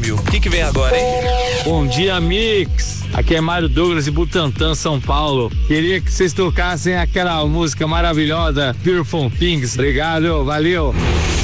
prêmio. O que vem agora, hein? Bom dia, Mix. Aqui é Mário Douglas de Butantã, São Paulo. Queria que vocês tocassem aquela música maravilhosa, Beautiful Things. Obrigado, valeu.